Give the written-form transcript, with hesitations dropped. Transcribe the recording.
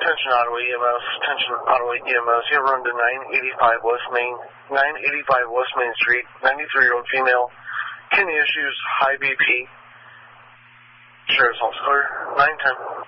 Attention Ottawa EMS. Attention Ottawa EMS. You have run to 985 West Main Street. 93-year-old female. Kidney issues. High BP. Sheriff's Officer. 910.